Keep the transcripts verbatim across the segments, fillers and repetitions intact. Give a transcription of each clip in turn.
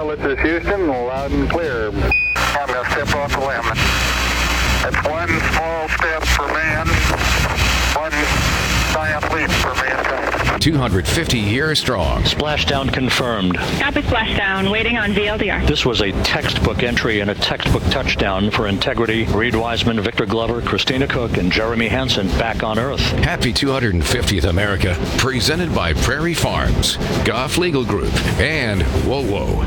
Seattle, this is Houston, loud and clear. I'm going to step off the limb. That's one small step for man, one giant leap for mankind. two hundred fifty years strong. Splashdown confirmed. Copy splashdown, waiting on V L D R. This was a textbook entry and a textbook touchdown for integrity. Reed Wiseman, Victor Glover, Christina Cook, and Jeremy Hansen back on Earth. Happy two hundred fiftieth America. Presented by Prairie Farms, Goff Legal Group, and Whoa Whoa.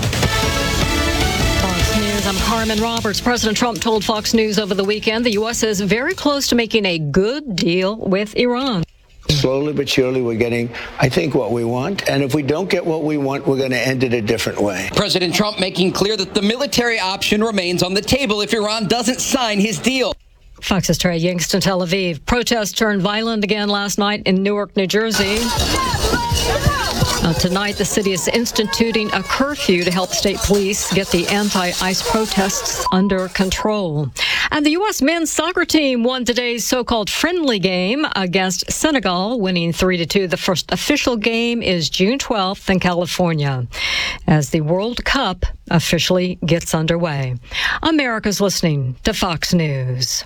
Fox News, I'm Carmen Roberts. President Trump told Fox News over the weekend the U S is very close to making a good deal with Iran. Slowly but surely, we're getting, I think, what we want. And if we don't get what we want, we're going to end it a different way. President Trump making clear that the military option remains on the table if Iran doesn't sign his deal. Fox's Trey Yingst in Tel Aviv. Protests turned violent again last night in Newark, New Jersey. Uh, tonight, the city is instituting a curfew to help state police get the anti-ICE protests under control. And the U S men's soccer team won today's so-called friendly game against Senegal, winning three to two. The first official game is June twelfth in California, as the World Cup officially gets underway. America's listening to Fox News.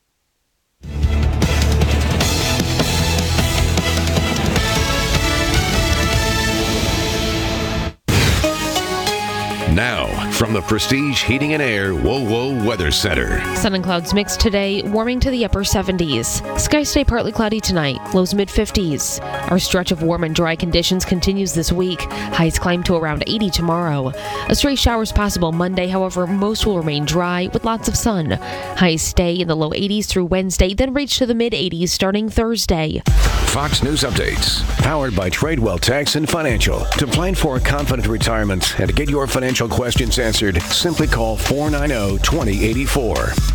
Now, from the Prestige Heating and Air Whoa Whoa Weather Center. Sun and clouds mixed today, warming to the upper seventies. Skies stay partly cloudy tonight, lows mid fifties. Our stretch of warm and dry conditions continues this week. Highs climb to around eighty tomorrow. A stray showers possible Monday, however, most will remain dry with lots of sun. Highs stay in the low eighties through Wednesday, then reach to the mid eighties starting Thursday. Fox News Updates, powered by Tradewell Tax and Financial. To plan for a confident retirement and to get your financial questions answered, simply call four nine zero, two zero eight four.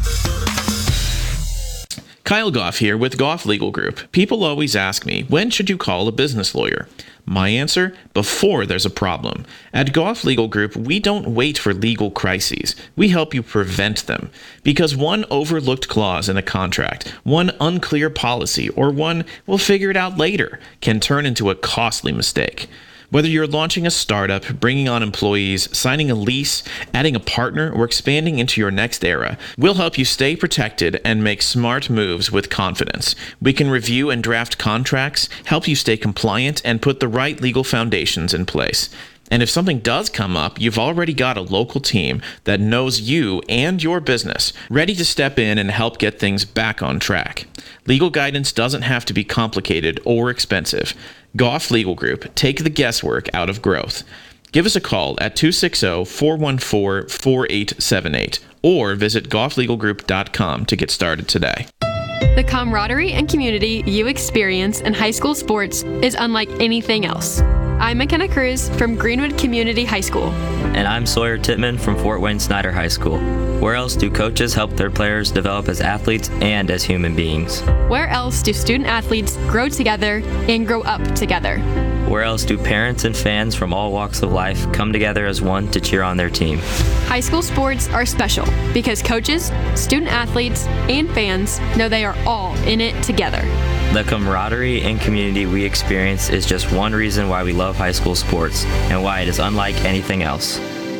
Kyle Goff here with Goff Legal Group. People always ask me, when should you call a business lawyer? My answer, before there's a problem. At Goff Legal Group, we don't wait for legal crises. We help you prevent them. Because one overlooked clause in a contract, one unclear policy, or one we'll figure it out later can turn into a costly mistake. Whether you're launching a startup, bringing on employees, signing a lease, adding a partner, or expanding into your next era, we'll help you stay protected and make smart moves with confidence. We can review and draft contracts, help you stay compliant, and put the right legal foundations in place. And if something does come up, you've already got a local team that knows you and your business, ready to step in and help get things back on track. Legal guidance doesn't have to be complicated or expensive. Goff Legal Group, take the guesswork out of growth. Give us a call at two six zero, four one four, four eight seven eight or visit goff legal group dot com to get started today. The camaraderie and community you experience in high school sports is unlike anything else. I'm McKenna Cruz from Greenwood Community High School. And I'm Sawyer Tittman from Fort Wayne Snyder High School. Where else do coaches help their players develop as athletes and as human beings? Where else do student athletes grow together and grow up together? Where else do parents and fans from all walks of life come together as one to cheer on their team? High school sports are special because coaches, student athletes, and fans know they are all in it together. The camaraderie and community we experience is just one reason why we love high school sports and why it is unlike anything else.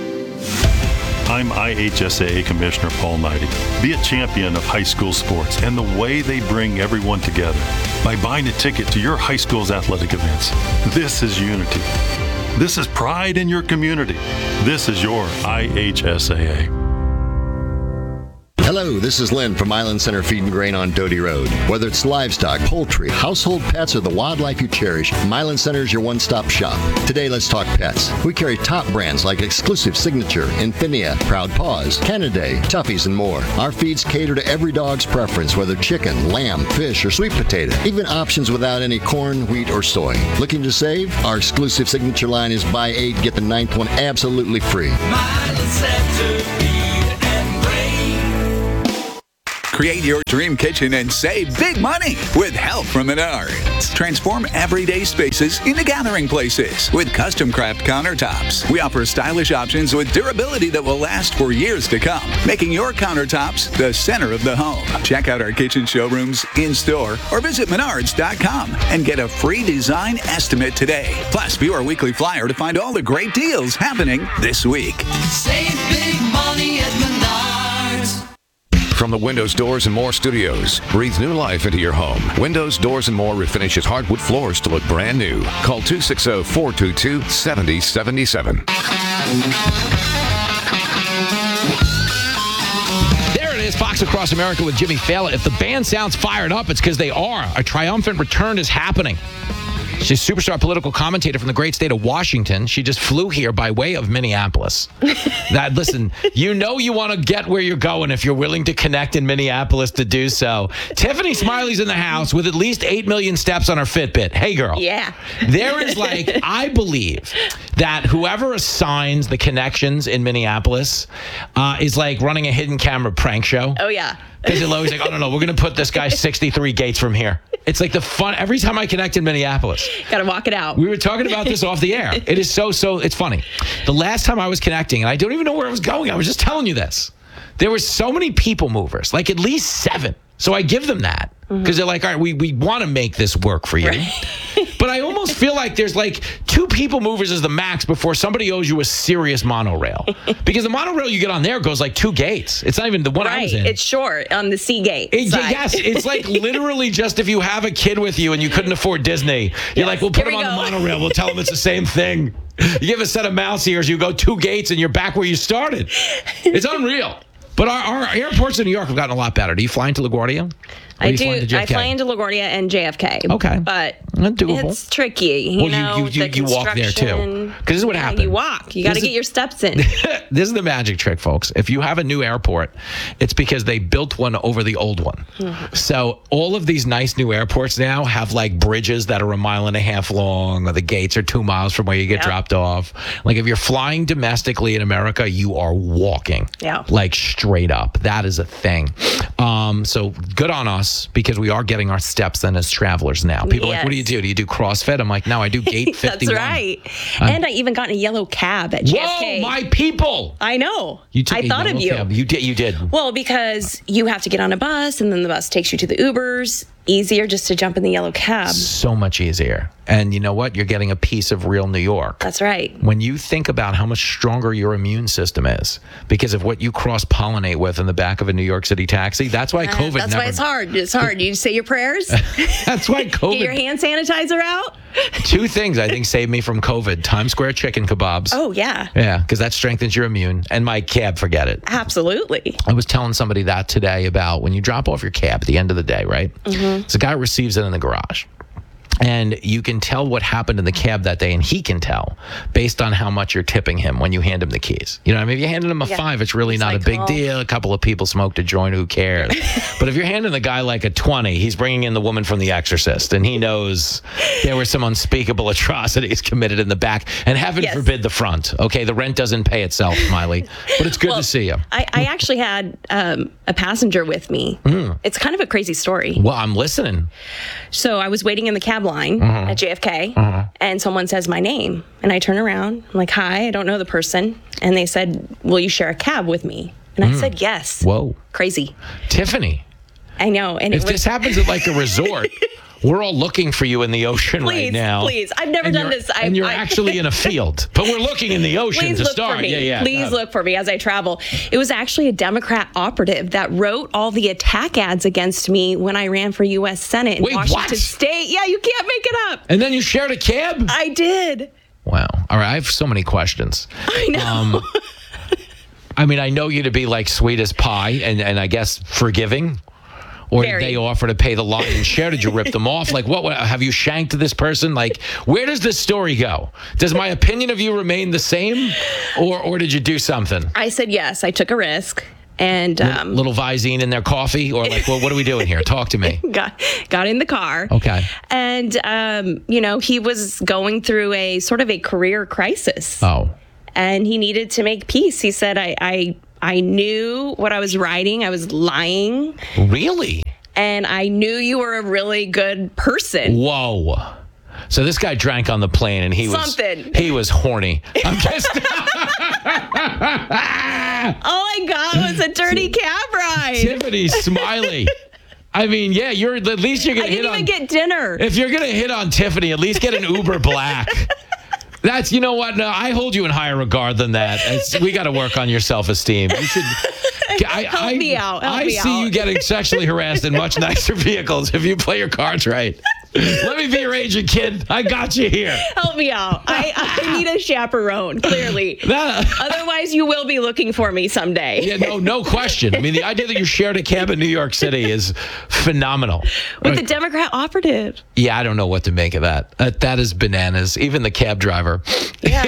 I'm I H S A A Commissioner Paul Knighty. Be a champion of high school sports and the way they bring everyone together by buying a ticket to your high school's athletic events. This is unity. This is pride in your community. This is your I H S A A. Hello, this is Lynn from Island Center Feed and Grain on Doty Road. Whether it's livestock, poultry, household pets, or the wildlife you cherish, Island Center is your one-stop shop. Today, let's talk pets. We carry top brands like Exclusive Signature, Infinia, Proud Paws, Canaday, Toughies, and more. Our feeds cater to every dog's preference, whether chicken, lamb, fish, or sweet potato. Even options without any corn, wheat, or soy. Looking to save? Our Exclusive Signature line is buy eight, get the ninth one absolutely free. Island Center Feed and Grain. Create your dream kitchen and save big money with help from Menards. Transform everyday spaces into gathering places with custom craft countertops. We offer stylish options with durability that will last for years to come, making your countertops the center of the home. Check out our kitchen showrooms in-store or visit menards dot com and get a free design estimate today. Plus, view our weekly flyer to find all the great deals happening this week. Save big money at Menards. From the Windows, Doors, and More studios, breathe new life into your home. Windows, Doors, and More refinishes hardwood floors to look brand new. Call two six zero, four two two, seven zero seven seven. There it is, Fox Across America with Jimmy Fallon. If the band sounds fired up, it's because they are. A triumphant return is happening. She's a superstar political commentator from the great state of Washington. She just flew here by way of Minneapolis. That, listen, you know you want to get where you're going if you're willing to connect in Minneapolis to do so. Tiffany Smiley's in the house with at least eight million steps on her Fitbit. Hey, girl. Yeah. There is like, I believe that whoever assigns the connections in Minneapolis uh, is like running a hidden camera prank show. Oh, yeah. Because they're always like, oh, no, no, we're going to put this guy sixty-three gates from here. It's like the fun. Every time I connect in Minneapolis. Got to walk it out. We were talking about this off the air. It is so, so, it's funny. The last time I was connecting, and I don't even know where I was going. I was just telling you this. There were so many people movers, like at least seven. So I give them that. Because mm-hmm. they're like, all right, we, we want to make this work for you. Right. But I almost feel like there's like two people movers is the max before somebody owes you a serious monorail. Because the monorail you get on there goes like two gates. It's not even the one right. I was in. It's short on the C gate. It, yes, it's like literally just if you have a kid with you and you couldn't afford Disney, you're yes. like, we'll put him we on go. the monorail. We'll tell him it's the same thing. You give a set of mouse ears, you go two gates and you're back where you started. It's unreal. But our, our airports in New York have gotten a lot better. Do you fly into LaGuardia? I do. I fly into LaGuardia and J F K. Okay. But doable. It's tricky. You well, know, you, you, you, you walk there too. Because this is what yeah, happens. You walk. You got to get your steps in. This is the magic trick, folks. If you have a new airport, it's because they built one over the old one. Mm-hmm. So all of these nice new airports now have like bridges that are a mile and a half long, or the gates are two miles from where you get yep. dropped off. Like if you're flying domestically in America, you are walking. Yeah. Like straight up. That is a thing. Um, so good on us because we are getting our steps in as travelers now. People yes. are like, what do you do? Do you do CrossFit? I'm like, no, I do gate fifty-one. That's right. I'm, and I even got in a yellow cab at J F K. Whoa, my people. I know. You took I a thought of you. Cab. You did. You did. Well, because you have to get on a bus and then the bus takes you to the Ubers. Easier just to jump in the yellow cab. So much easier. And you know what? You're getting a piece of real New York. That's right. When you think about how much stronger your immune system is because of what you cross-pollinate with in the back of a New York City taxi, that's why COVID uh, That's never... why it's hard. It's hard. You say your prayers. That's why COVID... Get your hand sanitizer out. Two things I think saved me from COVID. Times Square chicken kebabs. Oh, yeah. Yeah, because that strengthens your immune. And my cab, forget it. Absolutely. I was telling somebody that today about when you drop off your cab at the end of the day, right? Mm-hmm. So the guy receives it in the garage. And you can tell what happened in the cab that day, and he can tell based on how much you're tipping him when you hand him the keys. You know, I mean, if you're handing him a yeah. five, it's really it's not like, a big oh. deal. A couple of people smoked a joint, who cares? But if you're handing the guy like a twenty, he's bringing in the woman from The Exorcist, and he knows there were some unspeakable atrocities committed in the back, and heaven yes. forbid the front. Okay, the rent doesn't pay itself, Smiley, but it's good well, to see you. I, I actually had um, a passenger with me. Mm. It's kind of a crazy story. Well, I'm listening. So I was waiting in the cab line mm-hmm. at J F K, mm-hmm. and someone says my name, and I turn around. I'm like, hi, I don't know the person. And they said, will you share a cab with me? And mm. I said, yes. Whoa. Crazy. Tiffany. I know. And if it was- this happens at like a resort, we're all looking for you in the ocean please, right now. Please, I've never and done this. I, and you're I, actually in a field, but we're looking in the ocean please to look start. For me. Yeah, yeah. Please uh, look for me as I travel. It was actually a Democrat operative that wrote all the attack ads against me when I ran for U S Senate in Wait, Washington what? State. Yeah, you can't make it up. And then you shared a cab? I did. Wow. All right, I have so many questions. I know. Um, I mean, I know you to be like sweet as pie and, and I guess forgiving. Or Very. Did they offer to pay the lion's share? Did you rip them off? Like, what, what? Have you shanked this person? Like, where does this story go? Does my opinion of you remain the same? Or or did you do something? I said yes. I took a risk. And um, little, little Visine in their coffee? Or like, well, what are we doing here? Talk to me. Got, got in the car. Okay. And, um, you know, he was going through a sort of a career crisis. Oh. And he needed to make peace. He said, I... I I knew what I was writing. I was lying. Really? And I knew you were a really good person. Whoa. So this guy drank on the plane and he Something. was he was horny. I'm just Oh my God, it was a dirty cab ride. Tiffany Smiley. I mean, yeah, you're at least you're gonna I hit didn't on even get dinner. If you're gonna hit on Tiffany, at least get an Uber Black. That's, you know what? No, I hold you in higher regard than that. It's, we got to work on your self-esteem. You should I, Help I, me out. Help I me see out. you getting sexually harassed in much nicer vehicles if you play your cards right. Let me be your agent, kid. I got you here. Help me out. I, I need a chaperone, clearly. That- Otherwise, you will be looking for me someday. Yeah, no, no question. I mean, the idea that you shared a cab in New York City is phenomenal. With the Democrat operative. Yeah, I don't know what to make of that. Uh, that is bananas. Even the cab driver. Yeah.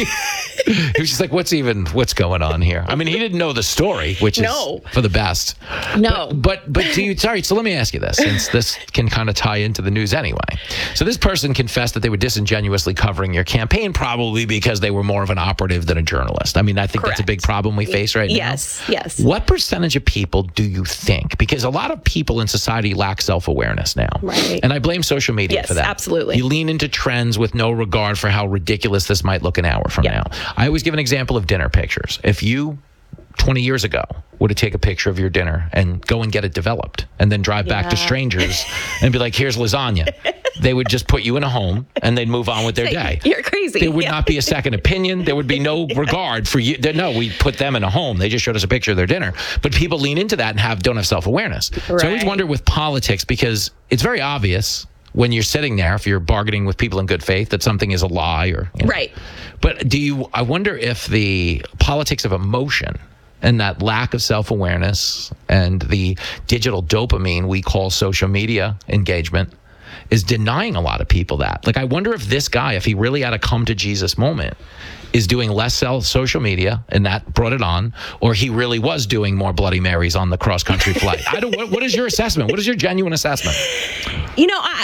He was just like, what's even, what's going on here? I mean, he didn't know the story, which is No. for the best. No. But, but, but do you, sorry, so let me ask you this, since this can kind of tie into the news anyway. So this person confessed that they were disingenuously covering your campaign, probably because they were more of an operative than a journalist. I mean, I think Correct. that's a big problem we face right Yes, now. yes. What percentage of people do you think? Because a lot of people in society lack self-awareness now. Right. And I blame social media Yes, for that. absolutely. You lean into trends with no regard for how ridiculous this might look an hour from Yeah. now. I always give an example of dinner pictures. If you twenty years ago would have taken a picture of your dinner and go and get it developed and then drive back to Yeah. strangers and be like, here's lasagna. They would just put you in a home and they'd move on with their day. You're crazy. There would Yeah. not be a second opinion. There would be no regard for you. There- No, we put them in a home. They just showed us a picture of their dinner. But people lean into that and have don't have self-awareness. So I always Right. wonder with politics, because it's very obvious when you're sitting there, if you're bargaining with people in good faith, that something is a lie or you know. Right. But do you, I wonder if the politics of emotion and that lack of self-awareness and the digital dopamine we call social media engagement is denying a lot of people that. Like, I wonder if this guy, if he really had a come to Jesus moment, is doing less self social media and that brought it on, or he really was doing more Bloody Marys on the cross-country flight. I don't, what, what is your assessment? What is your genuine assessment? You know, I,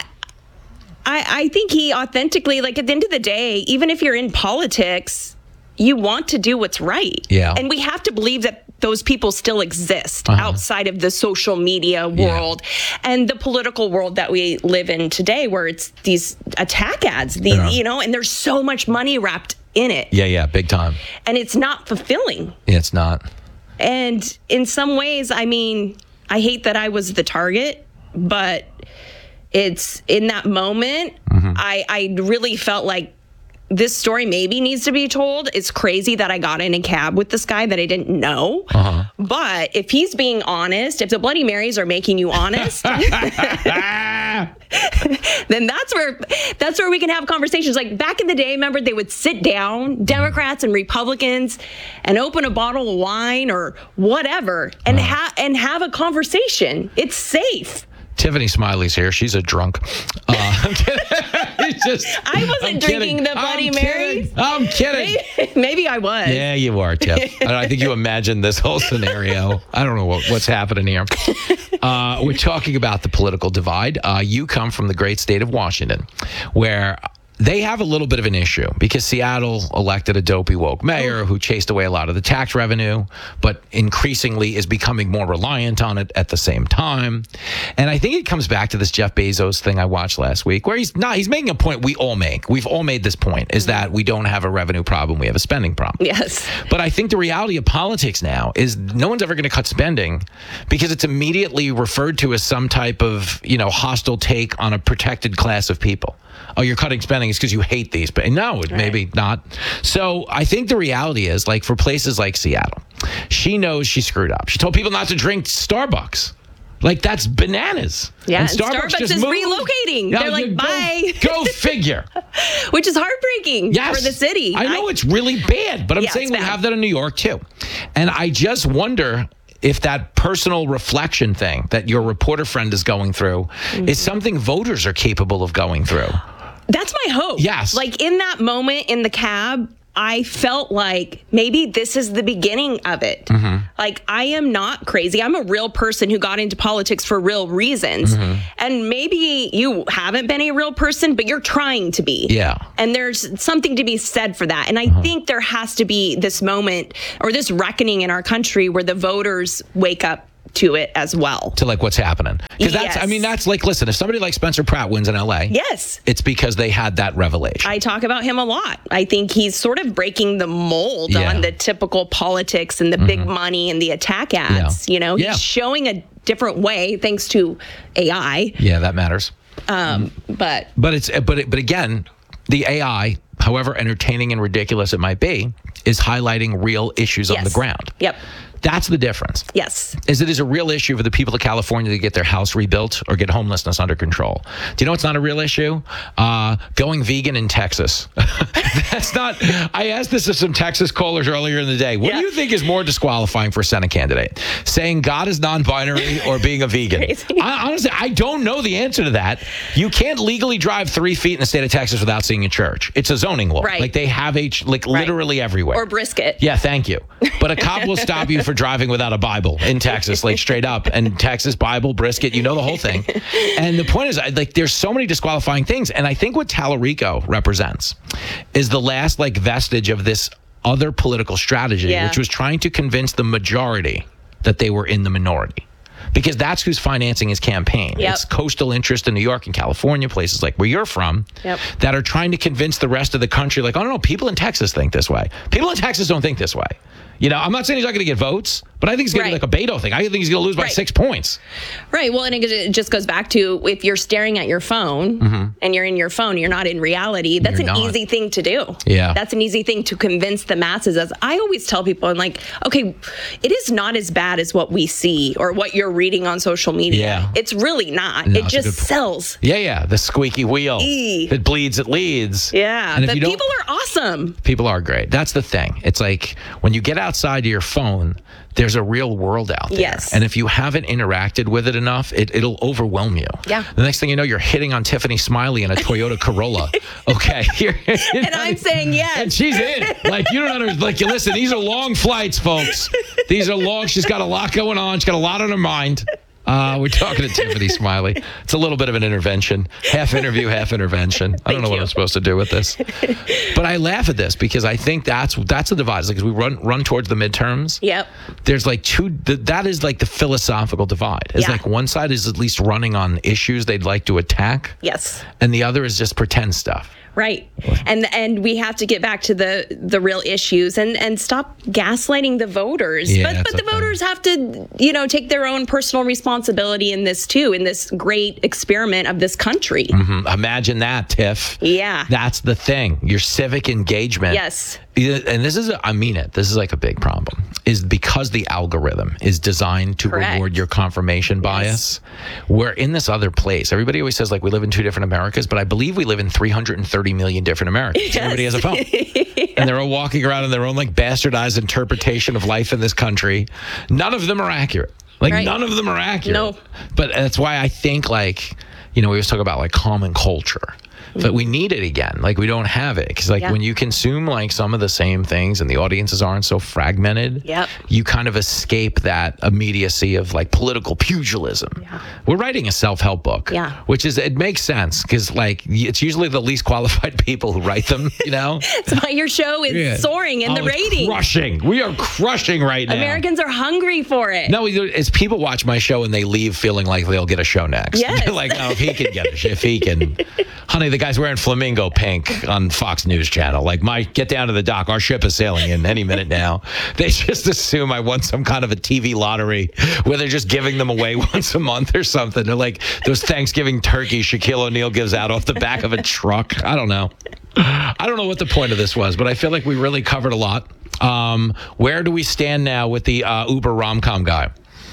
I, I think he authentically, like at the end of the day, even if you're in politics, you want to do what's right. Yeah. And we have to believe that those people still exist Uh-huh. outside of the social media world and the political world that we live in today, where it's these attack ads, these, Yeah. you know, and there's so much money wrapped in it. Yeah, yeah, big time. And it's not fulfilling. Yeah, it's not. And in some ways, I mean, I hate that I was the target, but it's in that moment, Mm-hmm. I, I really felt like this story maybe needs to be told. It's crazy that I got in a cab with this guy that I didn't know. Uh-huh. But if he's being honest, if the Bloody Marys are making you honest, then that's where that's where we can have conversations. Like back in the day, remember they would sit down, Democrats and Republicans, and open a bottle of wine or whatever, and Uh-huh. ha- and have a conversation. It's safe. Tiffany Smiley's here. She's a drunk. Uh, I'm kidding. It's just, I wasn't I'm drinking kidding. the Bloody I'm Marys. kidding. I'm kidding. Maybe, maybe I was. Yeah, you are, Tiff. I I think you imagine this whole scenario. I don't know what, what's happening here. Uh, we're talking about the political divide. Uh, you come from the great state of Washington, where they have a little bit of an issue because Seattle elected a dopey woke mayor who chased away a lot of the tax revenue, but increasingly is becoming more reliant on it at the same time. And I think it comes back to this Jeff Bezos thing I watched last week, where he's not, he's making a point we all make. We've all made this point, is that we don't have a revenue problem, we have a spending problem. Yes. But I think the reality of politics now is no one's ever going to cut spending because it's immediately referred to as some type of, you know, hostile take on a protected class of people. Oh, you're cutting spending is because you hate these. But no, right. Maybe not. So I think the reality is, like, for places like Seattle, she knows she screwed up. She told people not to drink Starbucks. Like, that's bananas. Yeah, and and Starbucks, Starbucks just is moved. relocating. Yeah, They're like, go, bye. Go figure. Which is heartbreaking Yes. for the city. I know I, it's really bad, but I'm yeah, saying we bad. have that in New York, too. And I just wonder if that personal reflection thing that your reporter friend is going through mm-hmm. is something voters are capable of going through. That's my hope. Yes. Like in that moment in the cab, I felt like maybe this is the beginning of it. Mm-hmm. Like, I am not crazy. I'm a real person who got into politics for real reasons. Mm-hmm. And maybe you haven't been a real person, but you're trying to be. Yeah. And there's something to be said for that. And I mm-hmm. think there has to be this moment or this reckoning in our country where the voters wake up to it as well. To like what's happening. Because that's, Yes. I mean, that's like, listen, if somebody like Spencer Pratt wins in L A, Yes. it's because they had that revelation. I talk about him a lot. I think he's sort of breaking the mold Yeah. on the typical politics and the big money and the attack ads. Yeah. You know, he's Yeah. showing a different way thanks to A I. Yeah, that matters. Um, but But it's but it, but again, the A I, however entertaining and ridiculous it might be, is highlighting real issues on Yes. the ground. Yep. That's the difference. Yes. Is it is a real issue for the people of California to get their house rebuilt or get homelessness under control. Do you know what's not a real issue? Uh, going vegan in Texas. That's not. I asked this to some Texas callers earlier in the day. What Yeah. do you think is more disqualifying for a Senate candidate? Saying God is non-binary or being a vegan? I, honestly, I don't know the answer to that. You can't legally drive three feet in the state of Texas without seeing a church. It's a zoning law. Right. Like they have a ch- like Right. literally everywhere. Or brisket. Yeah, thank you. But a cop will stop you for driving without a Bible in Texas, like straight up. And Texas, Bible, brisket, you know the whole thing. And the point is, like, there's so many disqualifying things. And I think what Tallarico represents is the last, like, vestige of this other political strategy, Yeah. which was trying to convince the majority that they were in the minority. Because that's who's financing his campaign. Yep. It's coastal interest in New York and California, places like where you're from, Yep. that are trying to convince the rest of the country, like, oh, no, no, people in Texas think this way. People in Texas don't think this way. You know, I'm not saying he's not going to get votes, but I think he's going to Right. be like a Beto thing. I think he's going to lose by Right. six points. Right. Well, and it it just goes back to if you're staring at your phone Mm-hmm. and you're in your phone, you're not in reality. That's You're an not. easy thing to do. Yeah. That's an easy thing to convince the masses. As I always tell people, I'm like, okay, it is not as bad as what we see or what you're reading on social media. Yeah. It's really not. No, it it's a just good point. sells. Yeah, yeah, the squeaky wheel. E. If it bleeds, it leads. Yeah. And if But you don't- people are awesome. People are great. That's the thing. It's like when you get outside of your phone, there's a real world out there. Yes. And if you haven't interacted with it enough, it, it'll overwhelm you. Yeah. The next thing you know, you're hitting on Tiffany Smiley in a Toyota Corolla. Okay. And I'm saying yes. And she's in. Like, you don't understand. Like, you listen, these are long flights, folks. These are long. She's got a lot going on. She's got a lot on her mind. Uh, we're talking to Tiffany Smiley. It's a little bit of an intervention. Half interview, half intervention. I don't know what I'm supposed to do with this. But I laugh at this because I think that's that's the divide. Like, as we run run towards the midterms, Yep. there's like two, th- that is like the philosophical divide. It's Yeah. like one side is at least running on issues they'd like to attack, Yes. and the other is just pretend stuff. Right. And and we have to get back to the the real issues and and stop gaslighting the voters. Yeah, but that's but the the thing. voters have to, you know, take their own personal responsibility in this too, in this great experiment of this country. Mhm. Imagine that, Tiff. Yeah. That's the thing. Your civic engagement. Yes. And this is, a, I mean it, this is like a big problem, is because the algorithm is designed to Correct. reward your confirmation bias. We're in this other place. Everybody always says, like, we live in two different Americas, but I believe we live in three hundred thirty million different Americas. Yes. Everybody has a phone. And they're all walking around in their own, like, bastardized interpretation of life in this country. None of them are accurate. Like, Right. none of them are accurate. No. But that's why I think, like, you know, we always talk about, like, common culture. But we need it again. Like, we don't have it. Because, like, Yeah. when you consume, like, some of the same things and the audiences aren't so fragmented, Yep. you kind of escape that immediacy of, like, political pugilism. Yeah. We're writing a self-help book. Yeah. Which is, it makes sense. Because, like, it's usually the least qualified people who write them, you know? That's why your show is Yeah. soaring in Oh, the it's ratings. crushing. We are crushing right now. Americans are hungry for it. No, it's people watch my show and they leave feeling like they'll get a show next. Yes. They're like, oh, if he can get a show, if he can. Honey, the guy's wearing flamingo pink on Fox News Channel. Like, my, get down to the dock. Our ship is sailing in any minute now. They just assume I won some kind of a T V lottery where they're just giving them away once a month or something. They're like those Thanksgiving turkeys Shaquille O'Neal gives out off the back of a truck. I don't know. I don't know what the point of this was, but I feel like we really covered a lot. Um, where do we stand now with the uh, Uber rom-com guy?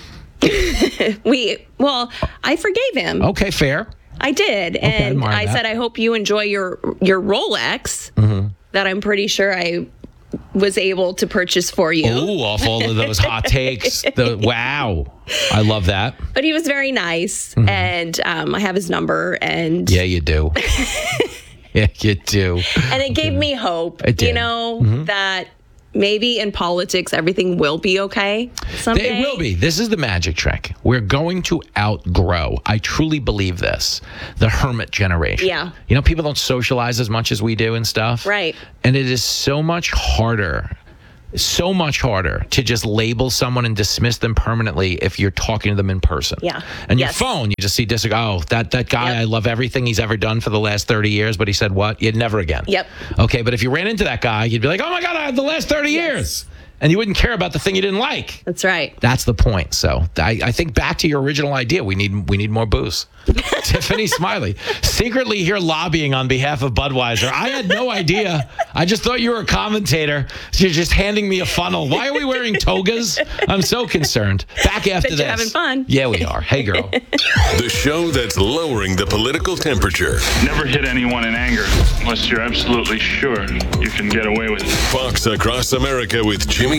We well, I forgave him. Okay, fair. I did, and admire I that. said I hope you enjoy your your Rolex Mm-hmm. that I'm pretty sure I was able to purchase for you. Ooh, off all of those hot takes. The, wow. I love that. But he was very nice, Mm-hmm. and um, I have his number, and Yeah, you do. Yeah, you do. And it gave me hope, It did. you know, Mhm. that maybe in politics everything will be okay someday. It will be. This is the magic trick. We're going to outgrow. I truly believe this. The hermit generation. Yeah. You know, people don't socialize as much as we do and stuff. Right. And it is so much harder. So much harder to just label someone and dismiss them permanently if you're talking to them in person. Yeah. And your Yes. phone, you just see dis- oh, that that guy, Yep. I love everything he's ever done for the last thirty years, but he said what? You'd never again. Yep. Okay, but if you ran into that guy, you'd be like, oh my God, I had the last thirty years. And you wouldn't care about the thing you didn't like. That's right. That's the point. So I, I think back to your original idea, we need we need more booze. Tiffany Smiley, secretly here lobbying on behalf of Budweiser. I had no idea. I just thought you were a commentator. You're just handing me a funnel. Why are we wearing togas? I'm so concerned. Back after Bet this. you're having fun. Yeah, we are. Hey, girl. The show that's lowering the political temperature. Never hit anyone in anger unless you're absolutely sure you can get away with it. Fox Across America with Jimmy